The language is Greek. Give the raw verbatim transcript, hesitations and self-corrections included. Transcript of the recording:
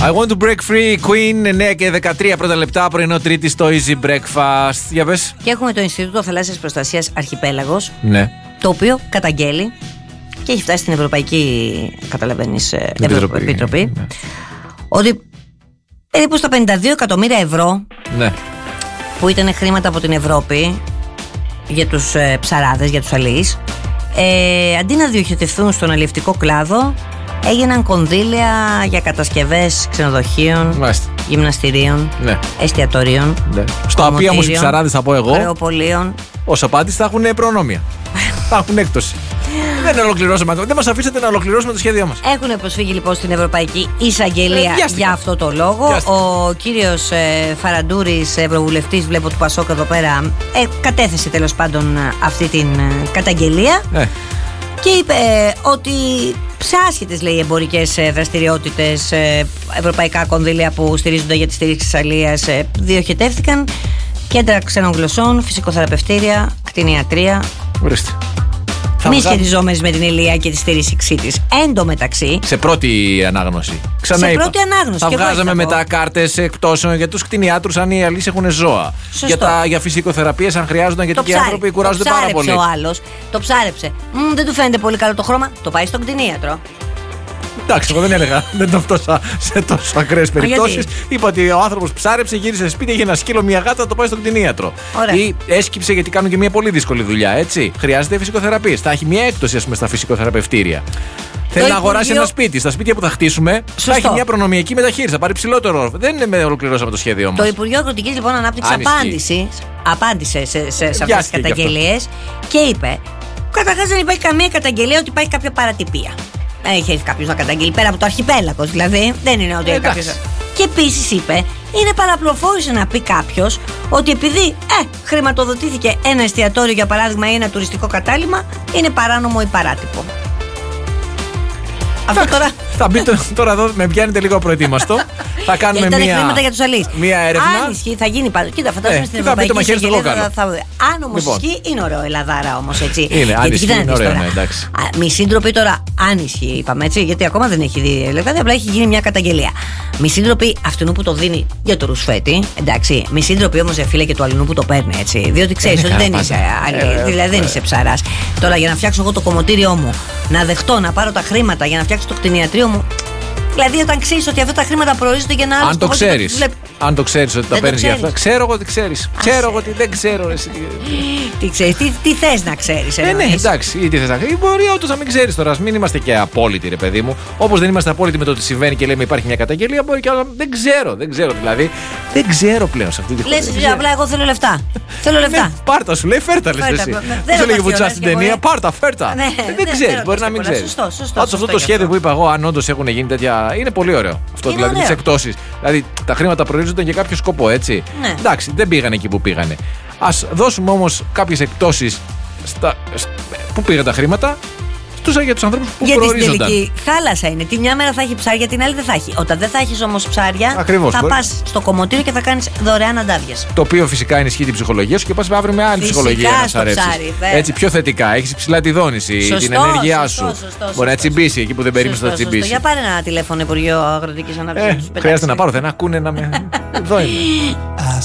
I want to break free, Queen, εννέα και δεκατρία πρώτα λεπτά, πρωινό Τρίτη στο Easy Breakfast. Για πες. Και έχουμε το Ινστιτούτο Θαλάσσιας Προστασίας Αρχιπέλαγος, Ναι. το οποίο καταγγέλει και έχει φτάσει στην Ευρωπαϊκή, καταλαβαίνεις, Ευρωπαϊκή Επιτροπή, ναι, ότι περίπου στα πενήντα δύο εκατομμύρια ευρώ, ναι, που ήταν χρήματα από την Ευρώπη για τους ε, ψαράδες, για τους αλείς, ε, αντί να διοχετευθούν στον αλλιευτικό κλάδο, έγιναν κονδύλια για κατασκευές ξενοδοχείων, μάλιστα, γυμναστηρίων, ναι, εστιατορίων, ναι, στα οποία όμως οι ψαράδες, θα πω εγώ, αεροπολίων, ως απάντηση θα έχουν προνόμια. Θα έχουν έκπτωση. Δεν ολοκληρώσαμε. Δεν μας αφήσατε να ολοκληρώσουμε το σχέδιό μας. Έχουν προσφύγει λοιπόν στην Ευρωπαϊκή Εισαγγελία ε, για αυτό το λόγο. Βιάστηκα. Ο κύριος ε, Φαραντούρης, ευρωβουλευτής, βλέπω του Πασόκ εδώ πέρα, ε, κατέθεσε τέλος πάντων αυτή την ε, καταγγελία. Ε. Και είπε ε, ότι σε άσχετες, λέει, εμπορικές ε, δραστηριότητες, ε, ευρωπαϊκά κονδύλια που στηρίζονται για τη στήριξη της αλίας ε, διοχετεύτηκαν κέντρα ξένων γλωσσών, φυσικοθεραπευτήρια, κτηνιατρία. Ορίστε. Μη σχετιζόμενες με την Ηλία και τη στήριξή της. Εν τω μεταξύ. Σε πρώτη ανάγνωση. Ξανά σε είπα. πρώτη ανάγνωση. Θα βγάζαμε μετά κάρτες εκπτώσεων για τους κτηνιάτρους αν οι αλείς έχουν ζώα. Σωστό. Για, τα, για φυσικοθεραπείες αν χρειάζονταν, γιατί και οι άνθρωποι κουράζονται πάρα πολύ. Το ψάρεψε ο άλλος. Το ψάρεψε. Μ, δεν του φαίνεται πολύ καλό το χρώμα. Το πάει στον κτηνίατρο. Εντάξει, εγώ δεν έλεγα, δεν το φτώσα σε τόσο ακραίες περιπτώσεις. Είπα ότι ο άνθρωπος ψάρεψε, γύρισε σπίτι, είχε ένα σκύλο, μια γάτα, το πάει στον κτηνίατρο. Ωραία. Ή έσκυψε, γιατί κάνουν και μια πολύ δύσκολη δουλειά, έτσι. Χρειάζεται φυσικοθεραπείες. Θα έχει μια έκπτωση, ας πούμε, στα φυσικοθεραπευτήρια. Θέλει να αγοράσει Υπουργείο... ένα σπίτι. Στα σπίτια που θα χτίσουμε, σωστό, θα έχει μια προνομιακή μεταχείριση. Θα πάρει ψηλότερο όροφο. Δεν είναι, ολοκληρώσαμε το σχέδιο μας. Το Υπουργείο Αγροτικής λοιπόν Ανάπτυξης απάντησε, απάντησε σε, σε, σε αυτές τις καταγγελίες και είπε: καταρχάς δεν υπάρχει καμία καταγγελία ότι υπάρχει κάποια παρατυπία. Δεν έχει έρθει κάποιος να καταγγείλει πέρα από το αρχιπέλαγος, δηλαδή. Δεν είναι ότι κάποιος. Και επίσης είπε: είναι παραπληροφόρηση να πει κάποιος ότι επειδή ε, χρηματοδοτήθηκε ένα εστιατόριο, για παράδειγμα, ή ένα τουριστικό κατάλημα, είναι παράνομο ή παράτυπο. Αυτό τώρα. Θα μπει τώρα εδώ, με πιάνετε λίγο προετοίμαστο. Θα κάνουμε μια. Μια... χρήματα για τους αλείς. Μια έρευνα. Αν ισχύει, θα γίνει πάντα. Κοίτα, φαντάζομαι στην Ευρωπαϊκή Εισαγγελία. Αν όμως λοιπόν. ισχύει, είναι ωραίο Ελλαδάρα όμως, έτσι. Είναι, αν ισχύει, είναι ωραίο, ναι, εντάξει. Μη σύντροποι τώρα, αν ισχύει, είπαμε έτσι, γιατί ακόμα δεν έχει δει. Δηλαδή, απλά έχει γίνει μια καταγγελία. Μη σύντροποι αυτού που το δίνει για το ρουσφέτη, εντάξει. Μη σύντροποι όμως, φίλε, και του αλλού που το παίρνει, έτσι. Διότι ξέρεις ότι δεν είσαι αλή, δηλαδή δεν είσαι ψαράς. Τώρα για να φτιάξω εγώ το κομμωτήριό μου, να δεχτώ να πάρω τα χρήματα για να φτιάξω το κτηνιατρίο μου. Δηλαδή, όταν ξέρεις ότι αυτά τα χρήματα προορίζονται για ένα άλλο. Αν το ξέρεις. Το... Αν το ξέρεις ότι τα παίρνεις για αυτά. Ξέρω εγώ ότι ξέρεις. Ξέρω εγώ ότι δεν ξέρω. Εσύ. Τι ξέρεις, τι, τι θες να ξέρεις. Ε, ναι, εντάξει, ή τι θες να ξέρεις. Μπορεί όντως να μην ξέρεις τώρα. Μην είμαστε και απόλυτοι, ρε παιδί μου. Όπως δεν είμαστε απόλυτοι με το ότι συμβαίνει και λέμε υπάρχει μια καταγγελία, μπορεί και άλλο. Δεν ξέρω, δεν ξέρω δηλαδή. Δεν ξέρω πλέον σε αυτή τη χώρα. Λες, απλά εγώ θέλω λεφτά. Θέλω λεφτά. Πάρτα σου λέει, φέρτα λες εσύ. Δεν σου λέγει Βουτσά στην ταινία, πάρτα, φέρτα. Δεν ξέρεις, μπορεί να μην ξέρεις. Αυτό το σχέδιο που είπα εγώ, αν όντως έχουν γίνει τέτοια. Είναι πολύ ωραίο. Αυτό είναι δηλαδή, τις εκτόσεις. Δηλαδή τα χρήματα προορίζονταν για κάποιο σκοπό, έτσι. Ναι. Εντάξει, δεν πήγανε εκεί που πήγανε. Ας δώσουμε όμως κάποιες εκτόσεις στα... Πού πήγαν τα χρήματα, στους, για τους ανθρώπους που γιατί προορίζονταν. Γιατί στην τελική θάλασσα είναι. Τη μια μέρα θα έχει ψάρια, την άλλη δεν θα έχει. Όταν δεν θα έχεις όμως ψάρια, ακριβώς, θα μπορεί. Πας στο κομμωτήριο και θα κάνεις δωρεάν αντάβιες. Το οποίο φυσικά ενισχύει την ψυχολογία σου και πας αύριο με άλλη φυσικά ψυχολογία να σαρέψεις. Έτσι πιο θετικά. Έχεις υψηλά τη δόνηση, σωστό, την ενέργειά σωστό, σου. Σωστό, σωστό, μπορεί να τσιμπήσει εκεί που δεν περίμενες να τσιμπήσει. Για πάρε ένα τηλέφωνο Υπουργείο Αγροτικής Ανάπτυξης. Χρειάζεται να πάρω, δεν ακούνε να με. Εδώ είμαι.